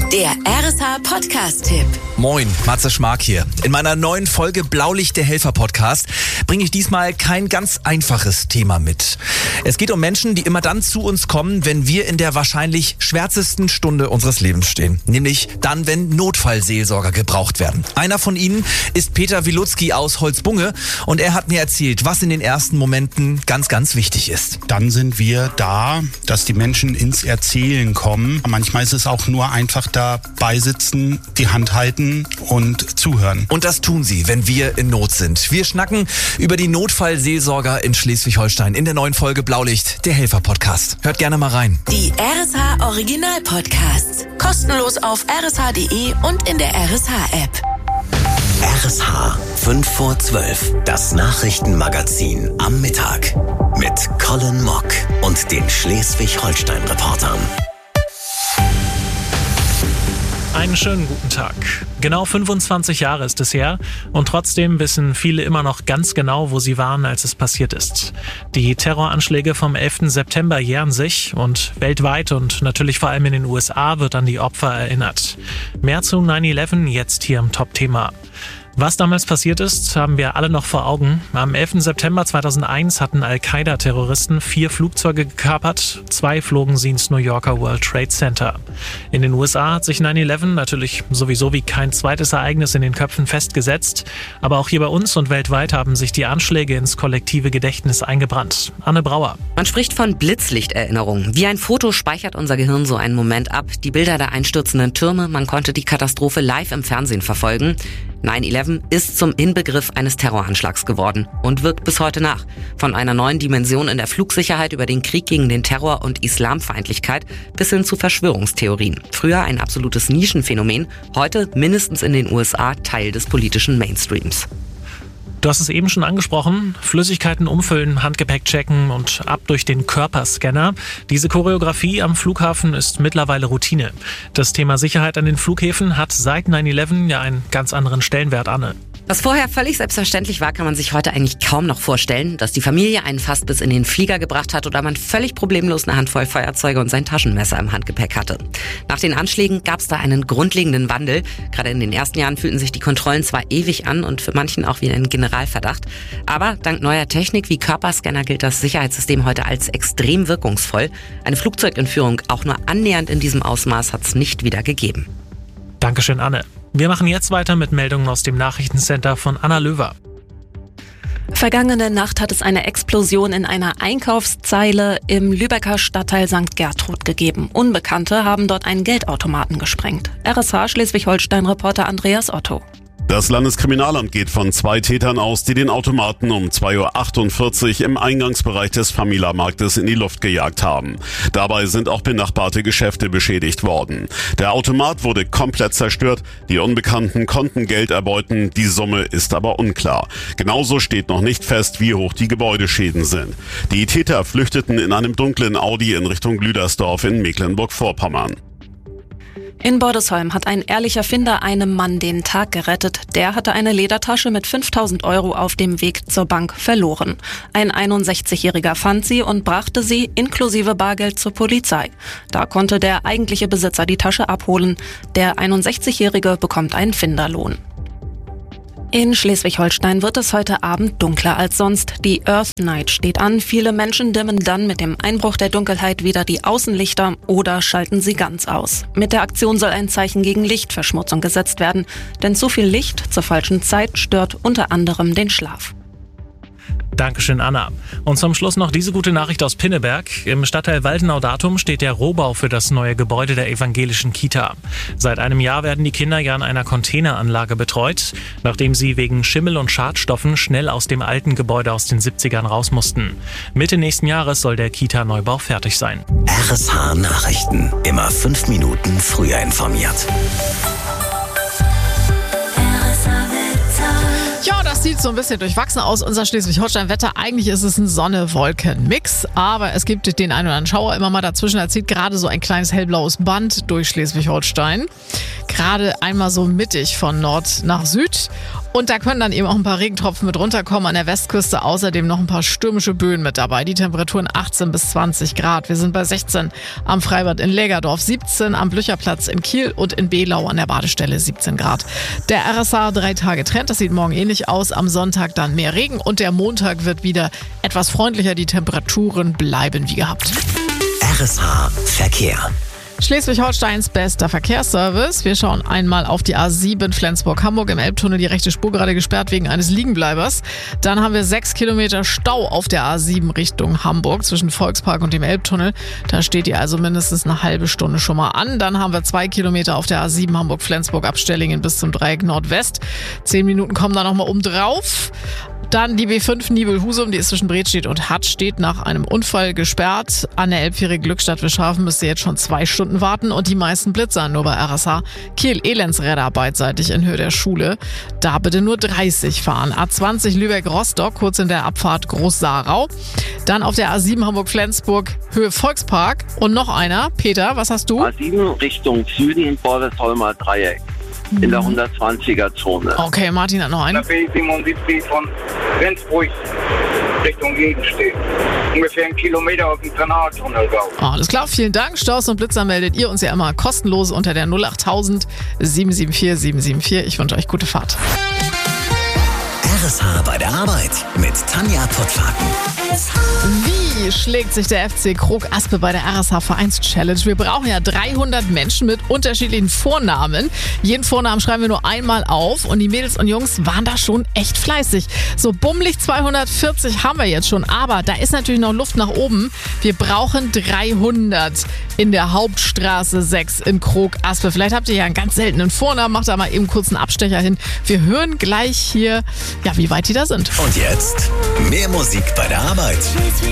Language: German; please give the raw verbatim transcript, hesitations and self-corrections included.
Der R S H-Podcast-Tipp. Moin, Matze Schmark hier. In meiner neuen Folge Blaulicht, der Helfer-Podcast, bringe ich diesmal kein ganz einfaches Thema mit. Es geht um Menschen, die immer dann zu uns kommen, wenn wir in der wahrscheinlich schwärzesten Stunde unseres Lebens stehen. Nämlich dann, wenn Notfallseelsorger gebraucht werden. Einer von ihnen ist Peter Wilutzki aus Holzbunge und er hat mir erzählt, was in den ersten Momenten ganz, ganz wichtig ist. Dann sind wir da, dass die Menschen ins Erzählen kommen. Manchmal ist es auch nur einfach dabei sitzen, die Hand halten und zuhören. Und das tun sie, wenn wir in Not sind. Wir schnacken über die Notfallseelsorger in Schleswig-Holstein in der neuen Folge Blaulicht, der Helfer-Podcast. Hört gerne mal rein. Die R S H-Original-Podcasts. Kostenlos auf r s h punkt d e und in der R S H-App. R S H fünf vor zwölf, das Nachrichtenmagazin am Mittag mit Colin Mock und den Schleswig-Holstein-Reportern. Einen schönen guten Tag. Genau fünfundzwanzig Jahre ist es her und trotzdem wissen viele immer noch ganz genau, wo sie waren, als es passiert ist. Die Terroranschläge vom elften September jähren sich und weltweit und natürlich vor allem in den U S A wird an die Opfer erinnert. Mehr zu neun elf jetzt hier im Top-Thema. Was damals passiert ist, haben wir alle noch vor Augen. Am elften September zweitausendeins hatten Al-Qaida-Terroristen vier Flugzeuge gekapert. Zwei flogen sie ins New Yorker World Trade Center. In den U S A hat sich neun elf natürlich sowieso wie kein zweites Ereignis in den Köpfen festgesetzt. Aber auch hier bei uns und weltweit haben sich die Anschläge ins kollektive Gedächtnis eingebrannt. Anne Brauer. Man spricht von Blitzlichterinnerung. Wie ein Foto speichert unser Gehirn so einen Moment ab. Die Bilder der einstürzenden Türme, man konnte die Katastrophe live im Fernsehen verfolgen. neun elf ist zum Inbegriff eines Terroranschlags geworden und wirkt bis heute nach. Von einer neuen Dimension in der Flugsicherheit über den Krieg gegen den Terror und Islamfeindlichkeit bis hin zu Verschwörungstheorien. Früher ein absolutes Nischenphänomen, heute mindestens in den U S A Teil des politischen Mainstreams. Du hast es eben schon angesprochen, Flüssigkeiten umfüllen, Handgepäck checken und ab durch den Körperscanner. Diese Choreografie am Flughafen ist mittlerweile Routine. Das Thema Sicherheit an den Flughäfen hat seit neun elf ja einen ganz anderen Stellenwert, Anne. Was vorher völlig selbstverständlich war, kann man sich heute eigentlich kaum noch vorstellen, dass die Familie einen fast bis in den Flieger gebracht hat oder man völlig problemlos eine Handvoll Feuerzeuge und sein Taschenmesser im Handgepäck hatte. Nach den Anschlägen gab es da einen grundlegenden Wandel. Gerade in den ersten Jahren fühlten sich die Kontrollen zwar ewig an und für manchen auch wie ein Generalverdacht, aber dank neuer Technik wie Körperscanner gilt das Sicherheitssystem heute als extrem wirkungsvoll. Eine Flugzeugentführung auch nur annähernd in diesem Ausmaß hat es nicht wieder gegeben. Dankeschön, Anne. Wir machen jetzt weiter mit Meldungen aus dem Nachrichtencenter von Anna Löwer. Vergangene Nacht hat es eine Explosion in einer Einkaufszeile im Lübecker Stadtteil Sankt Gertrud gegeben. Unbekannte haben dort einen Geldautomaten gesprengt. R S H Schleswig-Holstein-Reporter Andreas Otto. Das Landeskriminalamt geht von zwei Tätern aus, die den Automaten um zwei Uhr achtundvierzig im Eingangsbereich des Famila-Marktes in die Luft gejagt haben. Dabei sind auch benachbarte Geschäfte beschädigt worden. Der Automat wurde komplett zerstört, die Unbekannten konnten Geld erbeuten, die Summe ist aber unklar. Genauso steht noch nicht fest, wie hoch die Gebäudeschäden sind. Die Täter flüchteten in einem dunklen Audi in Richtung Lüdersdorf in Mecklenburg-Vorpommern. In Bordesholm hat ein ehrlicher Finder einem Mann den Tag gerettet. Der hatte eine Ledertasche mit fünftausend Euro auf dem Weg zur Bank verloren. Ein einundsechzigjähriger fand sie und brachte sie inklusive Bargeld zur Polizei. Da konnte der eigentliche Besitzer die Tasche abholen. Der einundsechzigjährige bekommt einen Finderlohn. In Schleswig-Holstein wird es heute Abend dunkler als sonst. Die Earth Night steht an. Viele Menschen dimmen dann mit dem Einbruch der Dunkelheit wieder die Außenlichter oder schalten sie ganz aus. Mit der Aktion soll ein Zeichen gegen Lichtverschmutzung gesetzt werden, denn zu viel Licht zur falschen Zeit stört unter anderem den Schlaf. Dankeschön, Anna. Und zum Schluss noch diese gute Nachricht aus Pinneberg. Im Stadtteil Waldenau-Datum steht der Rohbau für das neue Gebäude der evangelischen Kita. Seit einem Jahr werden die Kinder ja in einer Containeranlage betreut, nachdem sie wegen Schimmel und Schadstoffen schnell aus dem alten Gebäude aus den siebzigern raus mussten. Mitte nächsten Jahres soll der Kita-Neubau fertig sein. R S H Nachrichten. Immer fünf Minuten früher informiert. Ja, das sieht so ein bisschen durchwachsen aus, unser Schleswig-Holstein-Wetter. Eigentlich ist es ein Sonne-Wolken-Mix, aber es gibt den einen oder anderen Schauer immer mal dazwischen. Da zieht gerade so ein kleines hellblaues Band durch Schleswig-Holstein. gerade einmal so mittig von Nord nach Süd. Und da können dann eben auch ein paar Regentropfen mit runterkommen. An der Westküste außerdem noch ein paar stürmische Böen mit dabei. Die Temperaturen achtzehn bis zwanzig Grad. Wir sind bei sechzehn am Freibad in Lägerdorf, siebzehn am Blücherplatz in Kiel und in Belau an der Badestelle siebzehn Grad. Der R S A drei Tage Trend, das sieht morgen ähnlich aus. Am Sonntag dann mehr Regen und der Montag wird wieder etwas freundlicher. Die Temperaturen bleiben wie gehabt. R S H Verkehr. Schleswig-Holsteins bester Verkehrsservice. Wir schauen einmal auf die A sieben Flensburg-Hamburg. Im Elbtunnel die rechte Spur gerade gesperrt wegen eines Liegenbleibers. Dann haben wir sechs Kilometer Stau auf der A sieben Richtung Hamburg zwischen Volkspark und dem Elbtunnel. Da steht ihr also mindestens eine halbe Stunde schon mal an. Dann haben wir zwei Kilometer auf der A sieben Hamburg-Flensburg ab Stellingen bis zum Dreieck Nordwest. Zehn Minuten kommen da nochmal um drauf. Dann die B fünf Nibel-Husum, die ist zwischen Bredstedt und Hattstedt nach einem Unfall gesperrt. An der Elbfähre Glückstadt-Wischhafen müsst ihr jetzt schon zwei Stunden warten und die meisten Blitzer nur bei R S H. Kiel-Elendsräder beidseitig in Höhe der Schule. Da bitte nur dreißig fahren. A zwanzig Lübeck-Rostock, kurz in der Abfahrt Groß-Saarau. Dann auf der A sieben Hamburg-Flensburg, Höhe Volkspark. Und noch einer. Peter, was hast du? A sieben Richtung Süden, Bordesholmer Dreieck. In der hundertzwanziger Zone. Okay, Martin hat noch einen. B siebenundsiebzig von Rendsburg Richtung Gegenstedt. Ungefähr einen Kilometer aus dem Kanaltunnel raus. Alles klar, vielen Dank. Staus und Blitzer meldet ihr uns ja immer kostenlos unter der null acht null null sieben sieben vier sieben sieben vier. Ich wünsche euch gute Fahrt. R S H bei der Arbeit mit Tanja Pottwagen. Wie schlägt sich der F C Krog-Aspe bei der R S H-Vereins-Challenge? Wir brauchen ja dreihundert Menschen mit unterschiedlichen Vornamen. Jeden Vornamen schreiben wir nur einmal auf und die Mädels und Jungs waren da schon echt fleißig. So bummelig zweihundertvierzig haben wir jetzt schon, aber da ist natürlich noch Luft nach oben. Wir brauchen dreihundert in der Hauptstraße sechs in Krog-Aspe. Vielleicht habt ihr ja einen ganz seltenen Vornamen, macht da mal eben kurz einen Abstecher hin. Wir hören gleich hier, ja, wie weit die da sind. Und jetzt mehr Musik bei der Arbeit.